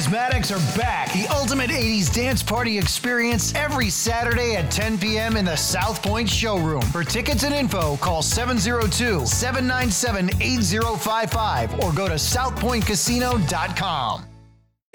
Charismatics are back. The ultimate 80s dance party experience every Saturday at 10 p.m. in the South Point showroom. For tickets and info, call 702-797-8055 or go to southpointcasino.com.